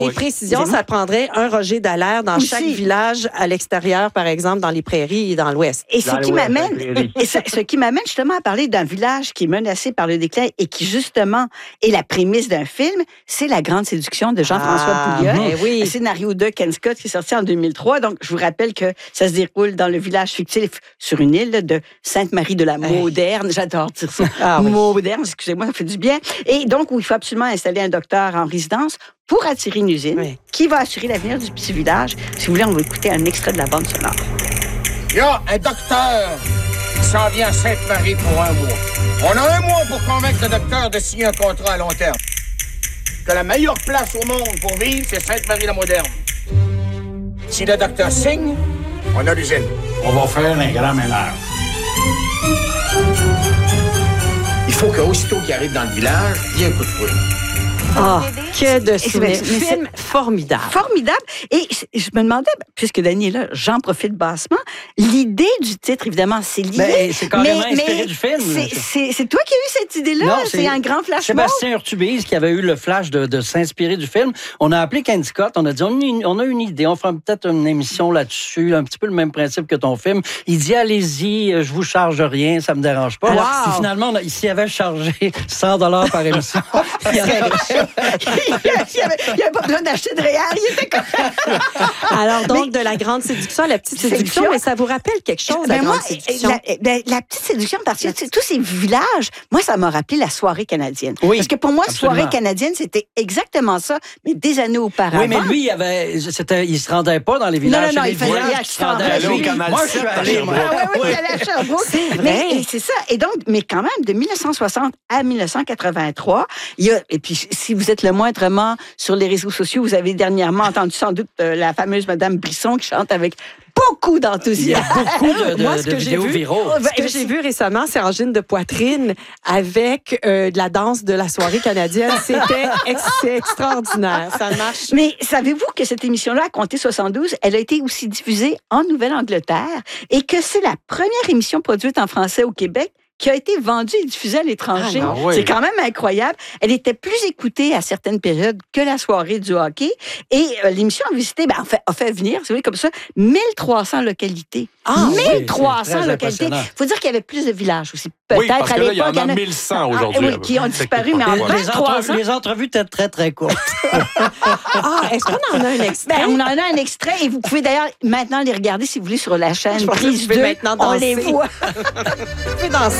Et précision, ça prendrait un Roger Dallaire dans chaque village à l'extérieur, par exemple, dans les prairies et dans l'Ouest. Et ce qui m'amène justement à parler d'un village qui est menacé par le déclin et qui, justement, est la prémisse d'un film, c'est La Grande Séduction de Jean-François Pouliot. Un scénario de Ken Scott qui est sorti en 2003. Donc, je vous rappelle que ça se déroule dans le village fictif sur une île de Sainte-Marie de la Moderne. J'adore dire ça. Moderne, excusez-moi, ça fait du bien. Et donc, où il faut absolument installer un docteur en résidence pour attirer une usine qui va assurer l'avenir du petit village. Si vous voulez, on va écouter un extrait de la bande sonore. Il y a un docteur qui s'en vient à Sainte-Marie pour 1 mois. On a 1 mois pour convaincre le docteur de signer un contrat à long terme. Que la meilleure place au monde pour vivre, c'est Sainte-Marie-la-Moderne. Si le docteur signe, on a l'usine. On va faire un grand ménage. Il faut qu'aussitôt qu'il arrive dans le village, il y ait un coup de fouet. Que de souvenirs. Film formidable. Formidable. Et je me demandais, puisque Dany est là, j'en profite bassement, l'idée du titre, évidemment, c'est lié. C'est carrément inspiré du film. C'est toi qui as eu cette idée-là? Non, c'est un grand flash mob? Sébastien Urtubise qui avait eu le flash de s'inspirer du film. On a appelé Ken Scott, on a dit, on a une idée, on fera peut-être une émission là-dessus, un petit peu le même principe que ton film. Il dit, allez-y, je vous charge rien, ça me dérange pas. Puis finalement, s'il avait chargé 100$ par émission, il n'y avait pas besoin d'acheter de réal, il était comme... Alors, donc, de La Grande Séduction à La Petite Séduction, mais ça vous rappelle quelque chose, La Grande Séduction? La Petite Séduction, parce que tous ces villages, moi, ça m'a rappelé la soirée canadienne. Oui, parce que pour moi, absolument. Soirée canadienne, c'était exactement ça, mais des années auparavant. Oui, mais lui, il se rendait pas dans les villages. Non, il fallait aller à Sherbrooke. Moi, je suis allé, moi. Oui, il allait à Sherbrooke. C'est vrai. C'est ça. Et donc, mais quand même, de 1960 à 1983, et puis, si vous êtes le moindrement sur les réseaux sociaux, vous avez dernièrement entendu sans doute la fameuse Madame Brisson qui chante avec beaucoup d'enthousiasme. Il y a beaucoup de vidéos viraux. Ce que j'ai vu récemment, c'est Angine de Poitrine avec de la danse de la soirée canadienne. C'est extraordinaire. Ça marche. Mais savez-vous que cette émission-là, à compter 72, elle a été aussi diffusée en Nouvelle-Angleterre et que c'est la première émission produite en français au Québec qui a été vendue et diffusée à l'étranger. C'est quand même incroyable. Elle était plus écoutée à certaines périodes que la soirée du hockey. Et l'émission a visité, a fait venir, c'est vrai comme ça, 1300 localités. 1300 localités. Il faut dire qu'il y avait plus de villages aussi. Peut-être à l'époque. Il y en a 1100 aujourd'hui. Qui ont disparu, mais en 23 ans. Les entrevues étaient très, très courtes. Est-ce qu'on en a un extrait? On en a un extrait et vous pouvez d'ailleurs maintenant les regarder si vous voulez sur la chaîne Prise 2. On les voit. Vous pouvez danser.